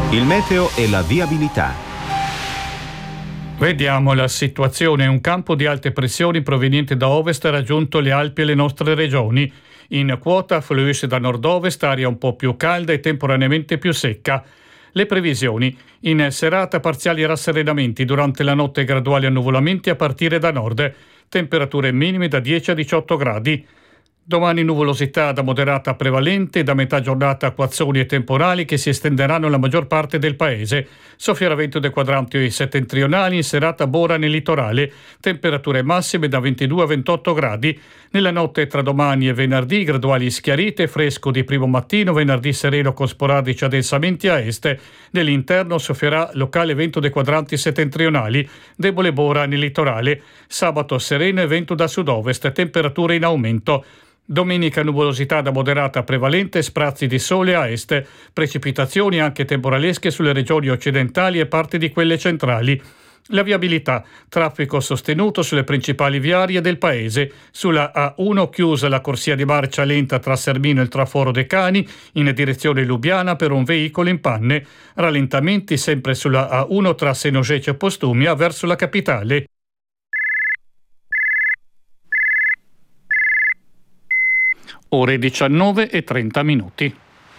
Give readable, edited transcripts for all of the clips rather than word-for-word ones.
Il meteo e la viabilità. Vediamo la situazione. Un campo di alte pressioni proveniente da ovest ha raggiunto le Alpi e le nostre regioni. In quota fluisce da nord-ovest, aria un po' più calda e temporaneamente più secca. Le previsioni: in serata parziali rasserenamenti, durante la notte graduali annuvolamenti a partire da nord, temperature minime da 10 a 18 gradi. Domani nuvolosità da moderata prevalente, da metà giornata acquazzoni e temporali che si estenderanno alla maggior parte del paese. Soffierà vento dei quadranti settentrionali, in serata bora nel litorale, temperature massime da 22 a 28 gradi. Nella notte tra domani e venerdì graduali schiarite, fresco di primo mattino, venerdì sereno con sporadici addensamenti a est. Nell'interno soffierà locale vento dei quadranti settentrionali, debole bora nel litorale. Sabato sereno e vento da sud-ovest, temperature in aumento. Domenica nuvolosità da moderata prevalente, sprazzi di sole a est, precipitazioni anche temporalesche sulle regioni occidentali e parte di quelle centrali. La viabilità: traffico sostenuto sulle principali viarie del paese. Sulla A1 chiusa la corsia di marcia lenta tra Sermino e il traforo dei Cani in direzione Lubiana per un veicolo in panne. Rallentamenti sempre sulla A1 tra Senogece e Postumia verso la capitale. Ore 19:30.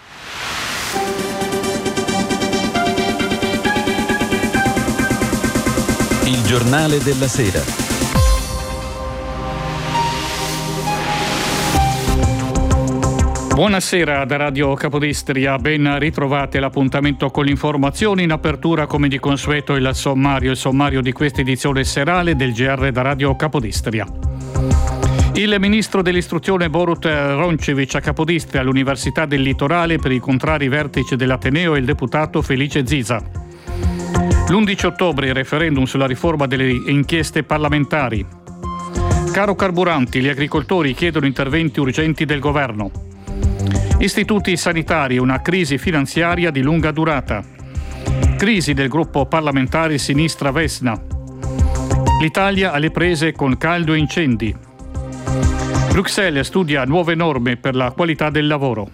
Il giornale della sera. Buonasera da Radio Capodistria, ben ritrovate l'appuntamento con l'informazione. In apertura, come di consueto, il sommario di questa edizione serale del GR da Radio Capodistria. Il ministro dell'istruzione Borut Rončević a Capodistria, all'Università del Litorale, per incontrare i vertici dell'Ateneo e il deputato Felice Ziza. L'11 ottobre il referendum sulla riforma delle inchieste parlamentari. Caro carburanti, gli agricoltori chiedono interventi urgenti del governo. Istituti sanitari, una crisi finanziaria di lunga durata. Crisi del gruppo parlamentare Sinistra Vesna. L'Italia alle prese con caldo e incendi. Bruxelles studia nuove norme per la qualità del lavoro.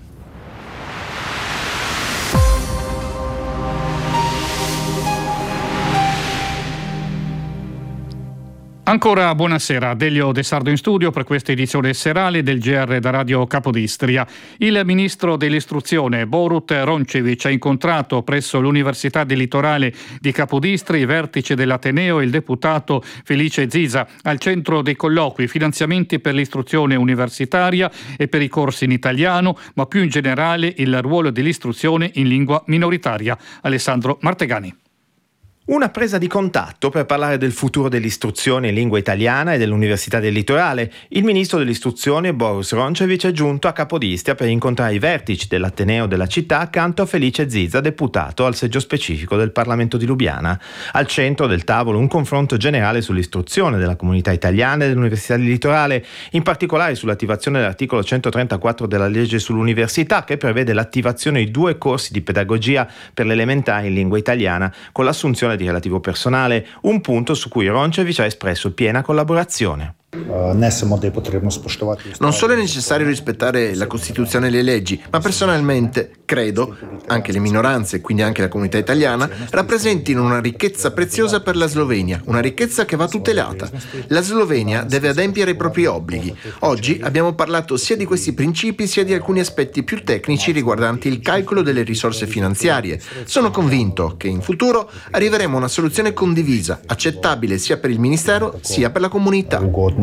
Ancora buonasera, Delio De Sardo in studio per questa edizione serale del GR da Radio Capodistria. Il ministro dell'istruzione Borut Rončević ha incontrato presso l'Università del Litorale di Capodistria i vertici dell'Ateneo e il deputato Felice Ziza. Al centro dei colloqui finanziamenti per l'istruzione universitaria e per i corsi in italiano, ma più in generale il ruolo dell'istruzione in lingua minoritaria. Alessandro Martegani. Una presa di contatto per parlare del futuro dell'istruzione in lingua italiana e dell'Università del Litorale. Il ministro dell'istruzione Borut Rončević è giunto a Capodistria per incontrare i vertici dell'Ateneo della città accanto a Felice Ziza, deputato al seggio specifico del Parlamento di Lubiana. Al centro del tavolo un confronto generale sull'istruzione della comunità italiana e dell'Università del Litorale, in particolare sull'attivazione dell'articolo 134 della legge sull'università, che prevede l'attivazione di 2 corsi di pedagogia per l'elementare in lingua italiana con l'assunzione di relativo personale, un punto su cui Rončević ha espresso piena collaborazione. Non solo è necessario rispettare la Costituzione e le leggi, ma personalmente credo anche le minoranze, quindi anche la comunità italiana, rappresentino una ricchezza preziosa per la Slovenia, una ricchezza che va tutelata. La Slovenia deve adempiere ai propri obblighi. Oggi abbiamo parlato sia di questi principi sia di alcuni aspetti più tecnici riguardanti il calcolo delle risorse finanziarie. Sono convinto che in futuro arriveremo a una soluzione condivisa, accettabile sia per il Ministero sia per la comunità.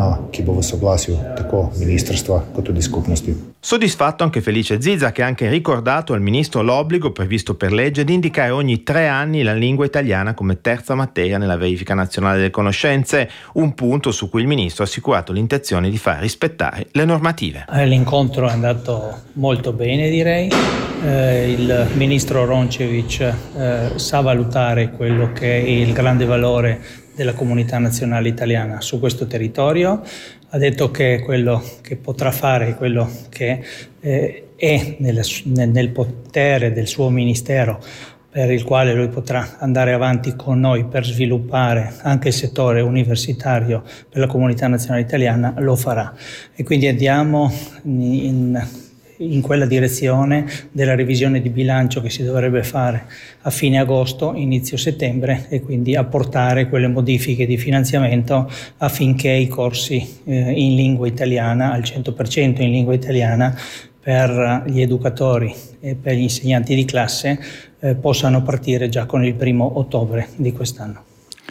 Soddisfatto anche Felice Ziza, che ha anche ricordato al ministro l'obbligo previsto per legge di indicare ogni 3 anni la lingua italiana come terza materia nella verifica nazionale delle conoscenze, un punto su cui il ministro ha assicurato l'intenzione di far rispettare le normative. L'incontro è andato molto bene, direi. Il ministro Rončević sa valutare quello che è il grande valore della comunità nazionale italiana su questo territorio. Ha detto che quello che potrà fare, quello che è nel potere del suo ministero, per il quale lui potrà andare avanti con noi per sviluppare anche il settore universitario per la comunità nazionale italiana, lo farà. E quindi andiamo in quella direzione della revisione di bilancio che si dovrebbe fare a fine agosto, inizio settembre, e quindi apportare quelle modifiche di finanziamento affinché i corsi in lingua italiana, al 100% in lingua italiana, per gli educatori e per gli insegnanti di classe possano partire già con il 1° ottobre di quest'anno.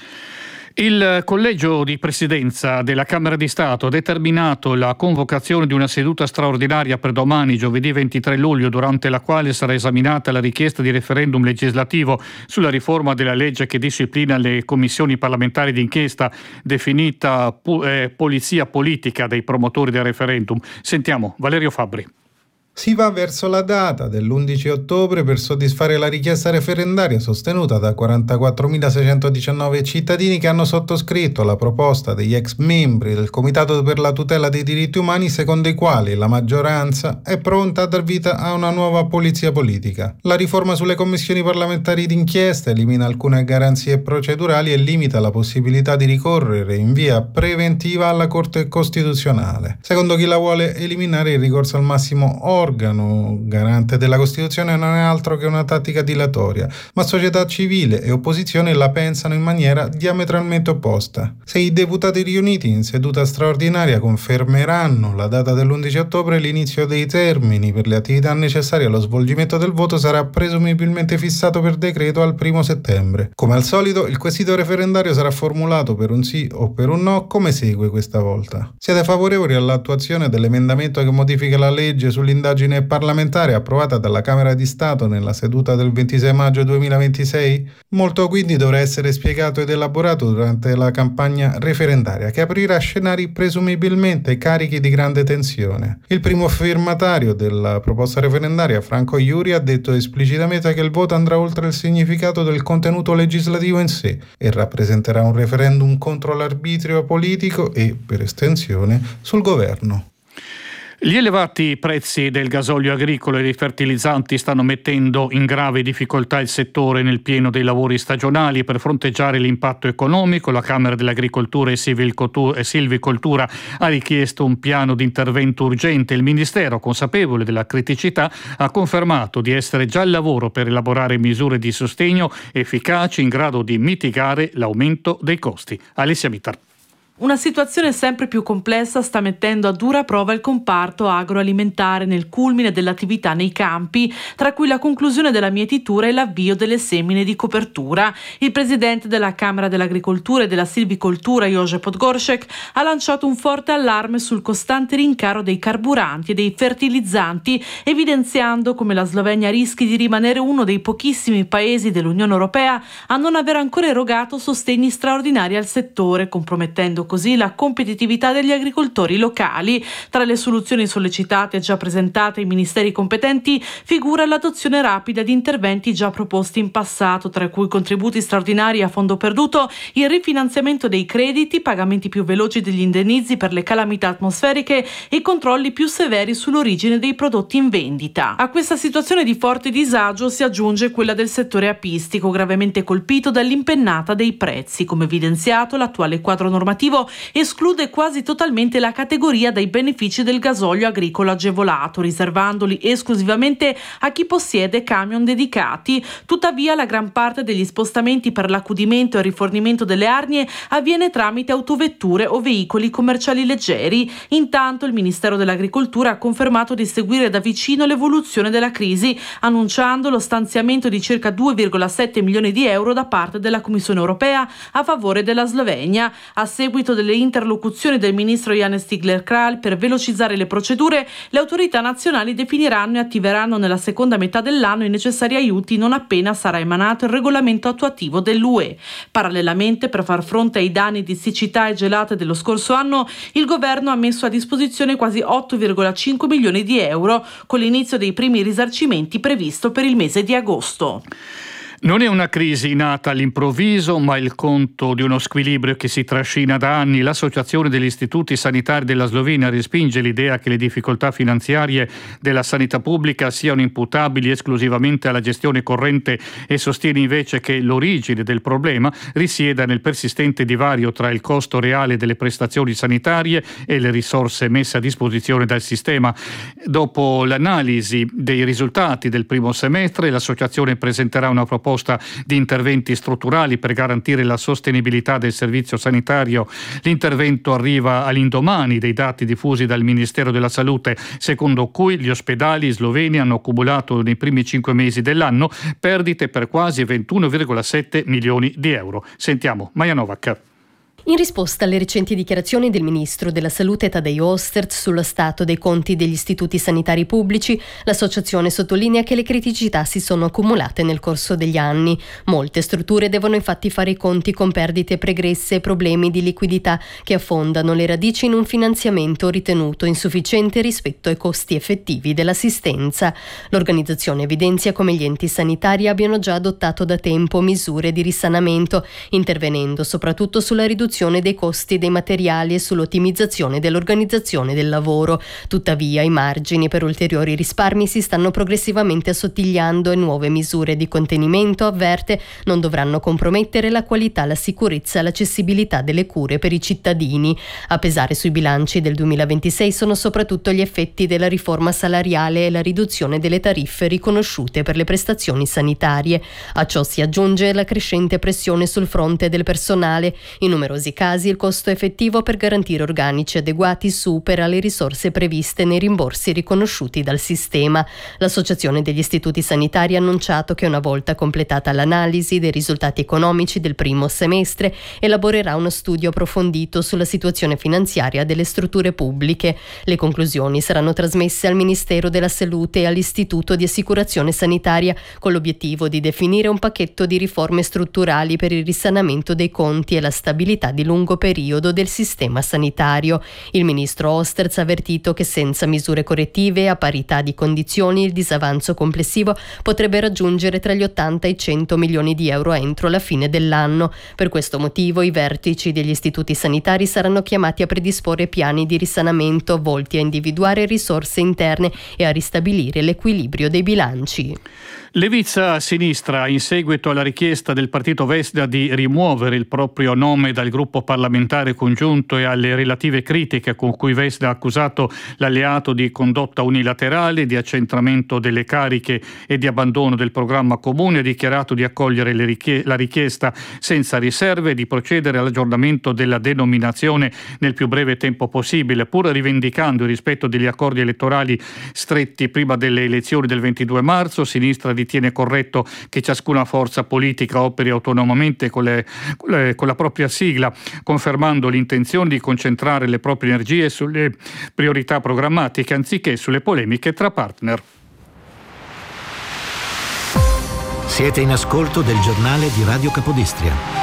Il Collegio di Presidenza della Camera di Stato ha determinato la convocazione di una seduta straordinaria per domani, giovedì 23 luglio, durante la quale sarà esaminata la richiesta di referendum legislativo sulla riforma della legge che disciplina le commissioni parlamentari d'inchiesta, definita polizia politica dei promotori del referendum. Sentiamo Valerio Fabbri. Si va verso la data dell'11 ottobre per soddisfare la richiesta referendaria sostenuta da 44.619 cittadini che hanno sottoscritto la proposta degli ex membri del Comitato per la tutela dei diritti umani, secondo i quali la maggioranza è pronta a dar vita a una nuova polizia politica. La riforma sulle commissioni parlamentari d'inchiesta elimina alcune garanzie procedurali e limita la possibilità di ricorrere in via preventiva alla Corte Costituzionale. Secondo chi la vuole eliminare, il ricorso al massimo organo garante della Costituzione non è altro che una tattica dilatoria, ma società civile e opposizione la pensano in maniera diametralmente opposta. Se i deputati riuniti in seduta straordinaria confermeranno la data dell'11 ottobre, l'inizio dei termini per le attività necessarie allo svolgimento del voto sarà presumibilmente fissato per decreto al 1° settembre. Come al solito, il quesito referendario sarà formulato per un sì o per un no, come segue questa volta. Siete favorevoli all'attuazione dell'emendamento che modifica la legge sull'indagine parlamentare approvata dalla Camera di Stato nella seduta del 26 maggio 2026? Molto quindi dovrà essere spiegato ed elaborato durante la campagna referendaria, che aprirà scenari presumibilmente carichi di grande tensione. Il primo firmatario della proposta referendaria, Franco Iuri, ha detto esplicitamente che il voto andrà oltre il significato del contenuto legislativo in sé e rappresenterà un referendum contro l'arbitrio politico e, per estensione, sul governo. Gli elevati prezzi del gasolio agricolo e dei fertilizzanti stanno mettendo in grave difficoltà il settore nel pieno dei lavori stagionali. Per fronteggiare l'impatto economico, la Camera dell'Agricoltura e Silvicoltura ha richiesto un piano di intervento urgente. Il Ministero, consapevole della criticità, ha confermato di essere già al lavoro per elaborare misure di sostegno efficaci in grado di mitigare l'aumento dei costi. Alessia Mittar. Una situazione sempre più complessa sta mettendo a dura prova il comparto agroalimentare nel culmine dell'attività nei campi, tra cui la conclusione della mietitura e l'avvio delle semine di copertura. Il presidente della Camera dell'Agricoltura e della Silvicoltura, Jože Podgoršek, ha lanciato un forte allarme sul costante rincaro dei carburanti e dei fertilizzanti, evidenziando come la Slovenia rischi di rimanere uno dei pochissimi paesi dell'Unione Europea a non aver ancora erogato sostegni straordinari al settore, compromettendo così la competitività degli agricoltori locali. Tra le soluzioni sollecitate e già presentate ai ministeri competenti figura l'adozione rapida di interventi già proposti in passato, tra cui contributi straordinari a fondo perduto, il rifinanziamento dei crediti, pagamenti più veloci degli indennizzi per le calamità atmosferiche e controlli più severi sull'origine dei prodotti in vendita. A questa situazione di forte disagio si aggiunge quella del settore apistico, gravemente colpito dall'impennata dei prezzi. Come evidenziato, l'attuale quadro normativo esclude quasi totalmente la categoria dai benefici del gasolio agricolo agevolato, riservandoli esclusivamente a chi possiede camion dedicati. Tuttavia, la gran parte degli spostamenti per l'accudimento e il rifornimento delle arnie avviene tramite autovetture o veicoli commerciali leggeri. Intanto, il Ministero dell'Agricoltura ha confermato di seguire da vicino l'evoluzione della crisi, annunciando lo stanziamento di circa 2,7 milioni di euro da parte della Commissione europea a favore della Slovenia. A seguito delle interlocuzioni del ministro Janez Cigler-Kralj per velocizzare le procedure, le autorità nazionali definiranno e attiveranno nella seconda metà dell'anno i necessari aiuti non appena sarà emanato il regolamento attuativo dell'UE. Parallelamente, per far fronte ai danni di siccità e gelate dello scorso anno, il governo ha messo a disposizione quasi 8,5 milioni di euro, con l'inizio dei primi risarcimenti previsto per il mese di agosto. Non è una crisi nata all'improvviso, ma il conto di uno squilibrio che si trascina da anni. L'Associazione degli Istituti Sanitari della Slovenia respinge l'idea che le difficoltà finanziarie della sanità pubblica siano imputabili esclusivamente alla gestione corrente e sostiene invece che l'origine del problema risieda nel persistente divario tra il costo reale delle prestazioni sanitarie e le risorse messe a disposizione dal sistema. Dopo l'analisi dei risultati del primo semestre, l'associazione presenterà una proposta di interventi strutturali per garantire la sostenibilità del servizio sanitario. L'intervento arriva all'indomani dei dati diffusi dal Ministero della Salute, secondo cui gli ospedali sloveni hanno accumulato nei primi 5 mesi dell'anno perdite per quasi 21,7 milioni di euro. Sentiamo Maja Novak. In risposta alle recenti dichiarazioni del ministro della Salute Tadej Osterc sullo stato dei conti degli istituti sanitari pubblici, l'associazione sottolinea che le criticità si sono accumulate nel corso degli anni. Molte strutture devono infatti fare i conti con perdite pregresse e problemi di liquidità che affondano le radici in un finanziamento ritenuto insufficiente rispetto ai costi effettivi dell'assistenza. L'organizzazione evidenzia come gli enti sanitari abbiano già adottato da tempo misure di risanamento, intervenendo soprattutto sulla riduzione dei costi dei materiali e sull'ottimizzazione dell'organizzazione del lavoro. Tuttavia, i margini per ulteriori risparmi si stanno progressivamente assottigliando e nuove misure di contenimento, avverte, non dovranno compromettere la qualità, la sicurezza e l'accessibilità delle cure per i cittadini. A pesare sui bilanci del 2026 sono soprattutto gli effetti della riforma salariale e la riduzione delle tariffe riconosciute per le prestazioni sanitarie. A ciò si aggiunge la crescente pressione sul fronte del personale. In numerosi casi il costo effettivo per garantire organici adeguati supera le risorse previste nei rimborsi riconosciuti dal sistema. L'Associazione degli Istituti Sanitari ha annunciato che una volta completata l'analisi dei risultati economici del primo semestre elaborerà uno studio approfondito sulla situazione finanziaria delle strutture pubbliche. Le conclusioni saranno trasmesse al Ministero della Salute e all'Istituto di Assicurazione Sanitaria con l'obiettivo di definire un pacchetto di riforme strutturali per il risanamento dei conti e la stabilità di lungo periodo del sistema sanitario. Il ministro Osterc ha avvertito che senza misure correttive a parità di condizioni il disavanzo complessivo potrebbe raggiungere tra gli 80 e i 100 milioni di euro entro la fine dell'anno. Per questo motivo i vertici degli istituti sanitari saranno chiamati a predisporre piani di risanamento volti a individuare risorse interne e a ristabilire l'equilibrio dei bilanci. Leviza a sinistra, in seguito alla richiesta del partito Vesda di rimuovere il proprio nome dal gruppo parlamentare congiunto e alle relative critiche con cui Vesda ha accusato l'alleato di condotta unilaterale, di accentramento delle cariche e di abbandono del programma comune, ha dichiarato di accogliere la richiesta senza riserve e di procedere all'aggiornamento della denominazione nel più breve tempo possibile, pur rivendicando il rispetto degli accordi elettorali stretti prima delle elezioni del 22 marzo. Sinistra ritiene corretto che ciascuna forza politica operi autonomamente con la propria sigla, confermando l'intenzione di concentrare le proprie energie sulle priorità programmatiche anziché sulle polemiche tra partner. Siete in ascolto del giornale di Radio Capodistria.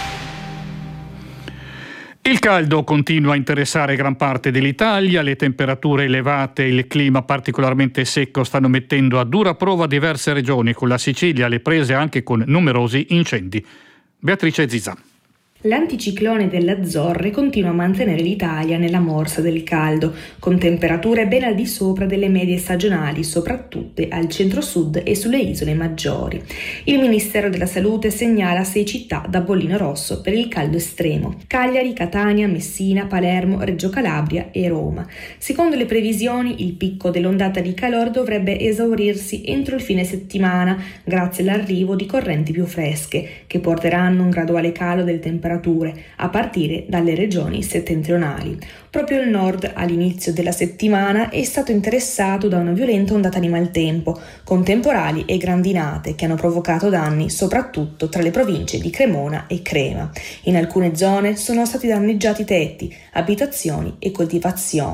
Il caldo continua a interessare gran parte dell'Italia, le temperature elevate e il clima particolarmente secco stanno mettendo a dura prova diverse regioni, con la Sicilia alle prese anche con numerosi incendi. Beatrice Zisa. L'anticiclone delle Azzorre continua a mantenere l'Italia nella morsa del caldo, con temperature ben al di sopra delle medie stagionali, soprattutto al centro-sud e sulle isole maggiori. Il Ministero della Salute segnala 6 città da bollino rosso per il caldo estremo: Cagliari, Catania, Messina, Palermo, Reggio Calabria e Roma. Secondo le previsioni, il picco dell'ondata di calore dovrebbe esaurirsi entro il fine settimana, grazie all'arrivo di correnti più fresche, che porteranno un graduale calo del temperature a partire dalle regioni settentrionali. Proprio il nord all'inizio della settimana è stato interessato da una violenta ondata di maltempo, con temporali e grandinate che hanno provocato danni soprattutto tra le province di Cremona e Crema. In alcune zone sono stati danneggiati tetti, abitazioni e coltivazioni.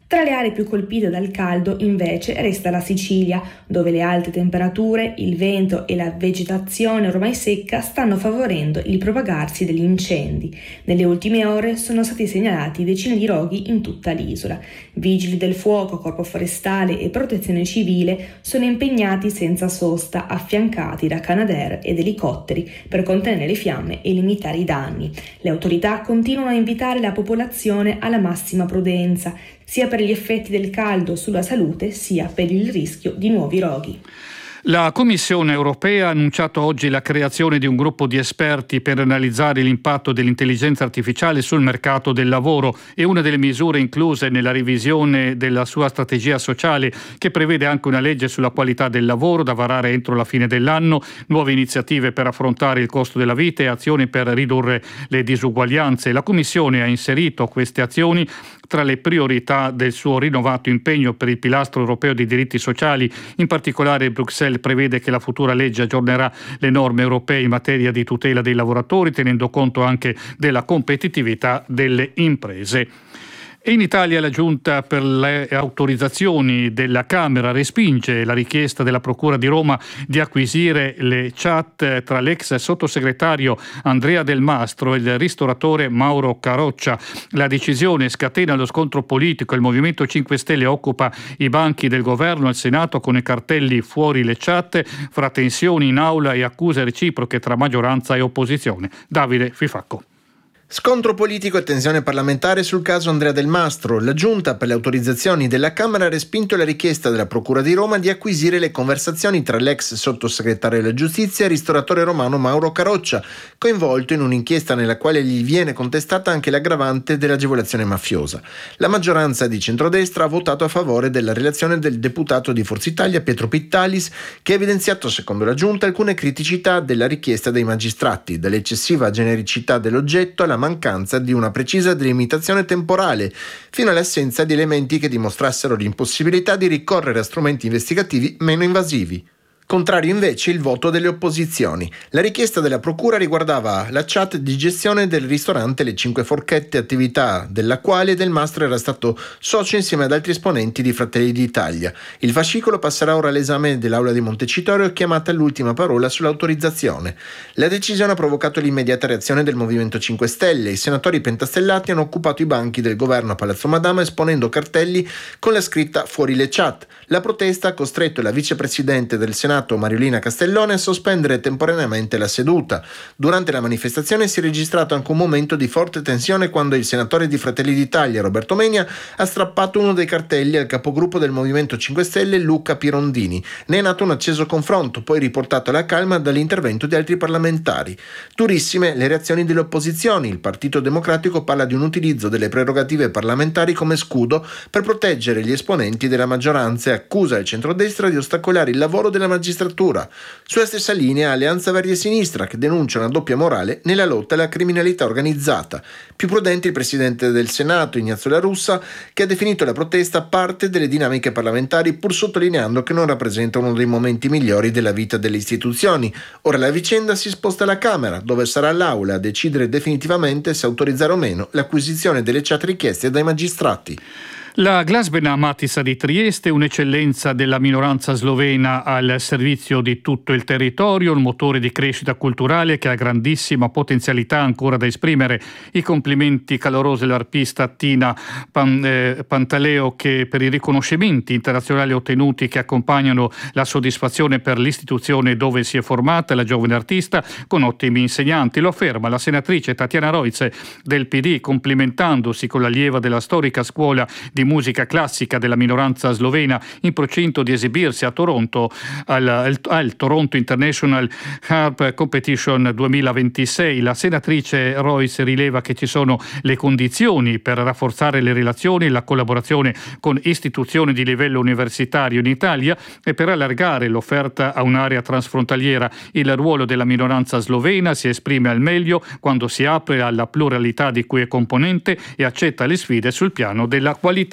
Tra le aree più colpite dal caldo invece resta la Sicilia, dove le alte temperature, il vento e la vegetazione ormai secca stanno favorendo il propagarsi degli incendi. Nelle ultime ore sono stati segnalati decine di roghi in tutta l'isola. Vigili del fuoco, Corpo Forestale e Protezione Civile sono impegnati senza sosta, affiancati da Canadair ed elicotteri per contenere le fiamme e limitare i danni. Le autorità continuano a invitare la popolazione alla massima prudenza, sia per gli effetti del caldo sulla salute, sia per il rischio di nuovi roghi. La Commissione europea ha annunciato oggi la creazione di un gruppo di esperti per analizzare l'impatto dell'intelligenza artificiale sul mercato del lavoro e una delle misure incluse nella revisione della sua strategia sociale, che prevede anche una legge sulla qualità del lavoro da varare entro la fine dell'anno, nuove iniziative per affrontare il costo della vita e azioni per ridurre le disuguaglianze. La Commissione ha inserito queste azioni tra le priorità del suo rinnovato impegno per il pilastro europeo dei diritti sociali. In particolare Bruxelles prevede che la futura legge aggiornerà le norme europee in materia di tutela dei lavoratori, tenendo conto anche della competitività delle imprese. E in Italia la Giunta per le autorizzazioni della Camera respinge la richiesta della Procura di Roma di acquisire le chat tra l'ex sottosegretario Andrea Del Mastro e il ristoratore Mauro Caroccia. La decisione scatena lo scontro politico. Il Movimento 5 Stelle occupa i banchi del governo al Senato con i cartelli "fuori le chat", fra tensioni in aula e accuse reciproche tra maggioranza e opposizione. Davide Fifacco. Scontro politico e tensione parlamentare sul caso Andrea Del Mastro. La Giunta per le autorizzazioni della Camera ha respinto la richiesta della Procura di Roma di acquisire le conversazioni tra l'ex sottosegretario della Giustizia e il ristoratore romano Mauro Caroccia, coinvolto in un'inchiesta nella quale gli viene contestata anche l'aggravante dell'agevolazione mafiosa. La maggioranza di centrodestra ha votato a favore della relazione del deputato di Forza Italia Pietro Pittalis, che ha evidenziato, secondo la Giunta, alcune criticità della richiesta dei magistrati, dall'eccessiva genericità dell'oggetto alla mancanza di una precisa delimitazione temporale, fino all'assenza di elementi che dimostrassero l'impossibilità di ricorrere a strumenti investigativi meno invasivi. Contrario invece il voto delle opposizioni. La richiesta della Procura riguardava la chat di gestione del ristorante Le Cinque Forchette, attività della quale Del Mastro era stato socio insieme ad altri esponenti di Fratelli d'Italia. Il fascicolo passerà ora all'esame dell'Aula di Montecitorio, chiamata all'ultima parola sull'autorizzazione. La decisione ha provocato l'immediata reazione del Movimento 5 Stelle. I senatori pentastellati hanno occupato i banchi del governo a Palazzo Madama esponendo cartelli con la scritta "fuori le chat". La protesta ha costretto la vicepresidente del Senato Mariolina Castellone a sospendere temporaneamente la seduta. Durante la manifestazione si è registrato anche un momento di forte tensione quando il senatore di Fratelli d'Italia Roberto Menia ha strappato uno dei cartelli al capogruppo del Movimento 5 Stelle Luca Pirondini. Ne è nato un acceso confronto, poi riportato alla calma dall'intervento di altri parlamentari. Durissime le reazioni delle opposizioni. Il Partito Democratico parla di un utilizzo delle prerogative parlamentari come scudo per proteggere gli esponenti della maggioranza e accusa il centrodestra di ostacolare il lavoro della magistratura. Sulla stessa linea Alleanza Verdi e Sinistra, che denuncia una doppia morale nella lotta alla criminalità organizzata. Più prudente il presidente del Senato Ignazio La Russa, che ha definito la protesta parte delle dinamiche parlamentari, pur sottolineando che non rappresenta uno dei momenti migliori della vita delle istituzioni. Ora la vicenda si sposta alla Camera, dove sarà l'Aula a decidere definitivamente se autorizzare o meno l'acquisizione delle chat richieste dai magistrati. La Glazbena Matisa di Trieste, un'eccellenza della minoranza slovena al servizio di tutto il territorio, un motore di crescita culturale che ha grandissima potenzialità ancora da esprimere. I complimenti calorosi all'arpista Tina Pantaleo, che per i riconoscimenti internazionali ottenuti che accompagnano la soddisfazione per l'istituzione dove si è formata la giovane artista con ottimi insegnanti. Lo afferma la senatrice Tatiana Roize del PD, complimentandosi con l'allieva della storica scuola di musica classica della minoranza slovena in procinto di esibirsi a Toronto al Toronto International Harp Competition 2026. La senatrice Royce rileva che ci sono le condizioni per rafforzare le relazioni e la collaborazione con istituzioni di livello universitario in Italia e per allargare l'offerta a un'area transfrontaliera. Il ruolo della minoranza slovena si esprime al meglio quando si apre alla pluralità di cui è componente e accetta le sfide sul piano della qualità.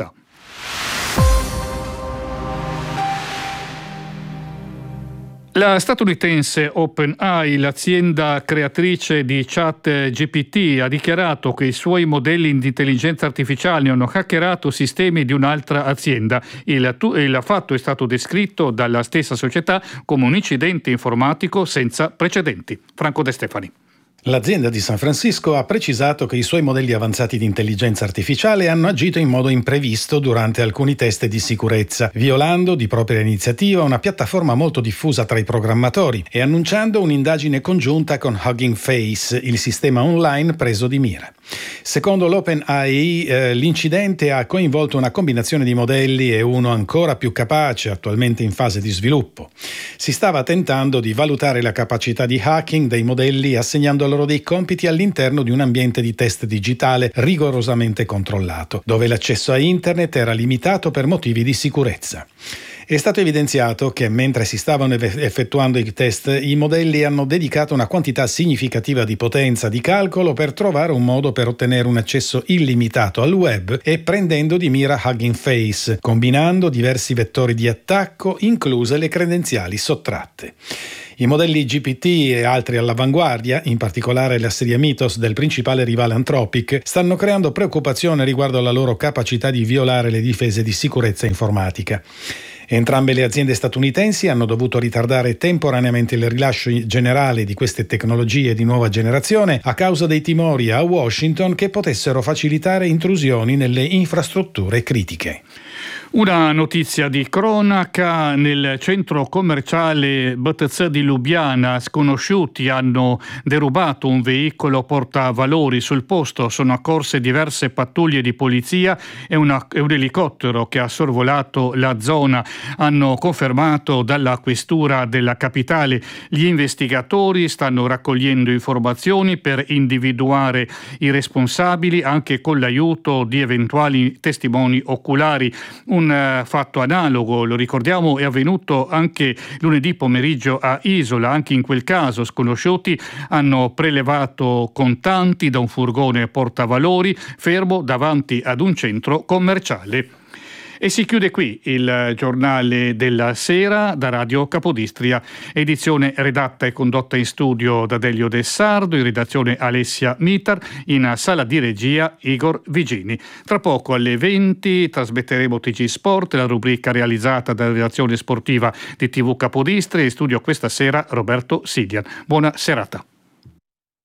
La statunitense OpenAI, l'azienda creatrice di ChatGPT, ha dichiarato che i suoi modelli di intelligenza artificiale hanno hackerato sistemi di un'altra azienda. Il fatto è stato descritto dalla stessa società come un incidente informatico senza precedenti. Franco De Stefani. L'azienda di San Francisco ha precisato che i suoi modelli avanzati di intelligenza artificiale hanno agito in modo imprevisto durante alcuni test di sicurezza, violando di propria iniziativa una piattaforma molto diffusa tra i programmatori e annunciando un'indagine congiunta con Hugging Face, il sistema online preso di mira. Secondo l'OpenAI, l'incidente ha coinvolto una combinazione di modelli e uno ancora più capace, attualmente in fase di sviluppo. Si stava tentando di valutare la capacità di hacking dei modelli assegnando loro dei compiti all'interno di un ambiente di test digitale rigorosamente controllato, dove l'accesso a internet era limitato per motivi di sicurezza. È stato evidenziato che mentre si stavano effettuando i test, i modelli hanno dedicato una quantità significativa di potenza di calcolo per trovare un modo per ottenere un accesso illimitato al web e prendendo di mira Hugging Face, combinando diversi vettori di attacco, incluse le credenziali sottratte. I modelli GPT e altri all'avanguardia, in particolare la serie Mythos del principale rivale Anthropic, stanno creando preoccupazione riguardo alla loro capacità di violare le difese di sicurezza informatica. Entrambe le aziende statunitensi hanno dovuto ritardare temporaneamente il rilascio generale di queste tecnologie di nuova generazione a causa dei timori a Washington che potessero facilitare intrusioni nelle infrastrutture critiche. Una notizia di cronaca: nel centro commerciale BTZ di Lubiana sconosciuti hanno derubato un veicolo portavalori. Sul posto sono accorse diverse pattuglie di polizia e un elicottero che ha sorvolato la zona. Hanno confermato dalla questura della capitale. Gli investigatori stanno raccogliendo informazioni per individuare i responsabili anche con l'aiuto di eventuali testimoni oculari. Un fatto analogo, lo ricordiamo, è avvenuto anche lunedì pomeriggio a Isola. Anche in quel caso sconosciuti hanno prelevato contanti da un furgone portavalori fermo davanti ad un centro commerciale. E si chiude qui il giornale della sera da Radio Capodistria, edizione redatta e condotta in studio da Delio De Sardo, in redazione Alessia Mitar, in sala di regia Igor Vigini. Tra poco alle 20 trasmetteremo TG Sport, la rubrica realizzata dalla redazione sportiva di TV Capodistria, in studio questa sera Roberto Sidian. Buona serata.